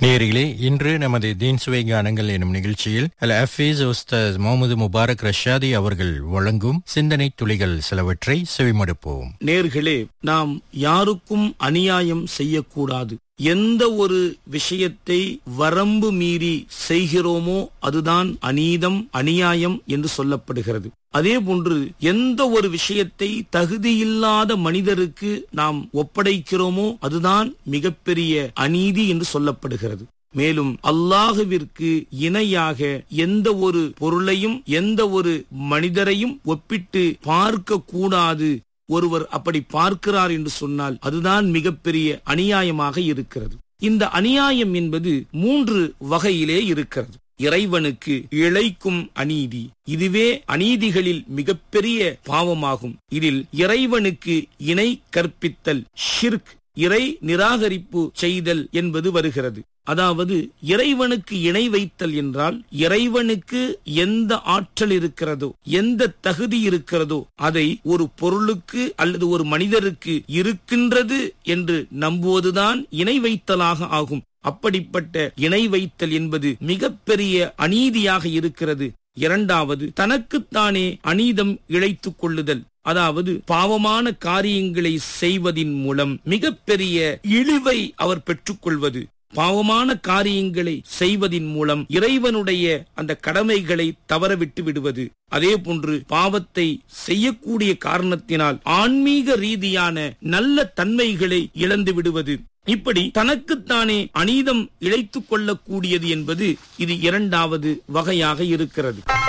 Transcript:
நேயர்களே, இன்று நமது தீன் சுவை கானங்கள் எனும் நிகழ்ச்சியில் அல் ஹஃபீஸ் உஸ்தாஸ் முகமது முபாரக் ரஷாதி அவர்கள் வழங்கும் சிந்தனை துளிகள் சிலவற்றை செவிமடுப்போம். நேயர்களே, நாம் யாருக்கும் அநியாயம் செய்யக்கூடாது. எந்த ஒரு விஷயத்தை வரம்பு மீறி செய்கிறோமோ அதுதான் அநீதம், அநியாயம் என்று சொல்லப்படுகிறது. அதே போன்று எந்த ஒரு விஷயத்தை தகுதியில்லாத மனிதருக்கு நாம் ஒப்படைக்கிறோமோ அதுதான் மிகப்பெரிய அநீதி என்று சொல்லப்படுகிறது. மேலும் அல்லாஹ்விற்கு இணையாக எந்த ஒரு பொருளையும் எந்த ஒரு மனிதரையும் ஒப்பிட்டு பார்க்க கூடாது. ஒருவர் அப்படி பார்க்கிறார் என்று சொன்னால் அதுதான் மிகப்பெரிய அநியாயமாக இருக்கிறது. இந்த அநியாயம் என்பது 3 வகையிலே இருக்கிறது. இறைவனுக்கு இழைக்கும் அநீதி, இதுவே அநீதிகளில் மிகப்பெரிய பாவமாகும். இதில் இறைவனுக்கு இணை கற்பித்தல், ஷிர்க், இறை நிராகரிப்பு செய்தல் என்பது வருகிறது. அதாவது இறைவனுக்கு இணை வைத்தல் என்றால் இறைவனுக்கு எந்த ஆற்றல் இருக்கிறதோ, எந்த தகுதி இருக்கிறதோ அதை ஒரு பொருளுக்கு அல்லது ஒரு மனிதருக்கு இருக்கின்றது என்று நம்புவதுதான் இணை வைத்தலாக ஆகும். அப்படிப்பட்ட இணை வைத்தல் என்பது மிகப்பெரிய அநீதியாக இருக்கிறது. இரண்டாவது, தனக்குத்தானே அநீதம் இழைத்துக் கொள்ளுதல். அதாவது பாவமான காரியங்களை செய்வதின் மூலம் மிகப்பெரிய இழிவை அவர் பெற்றுக்கொள்வது. பாவமான காரியங்களை செய்வதின் மூலம் இறைவனுடைய அந்த கடமைகளை தவறவிட்டு விடுவது. அதே போன்று பாவத்தை செய்யக்கூடிய காரணத்தினால் ஆன்மீக ரீதியான நல்ல தன்மைகளை இழந்து விடுவது. இப்படி தனக்குத்தானே அநீதம் இழைத்துக் கொள்ளக்கூடியது என்பது இது 2வது வகையாக இருக்கிறது.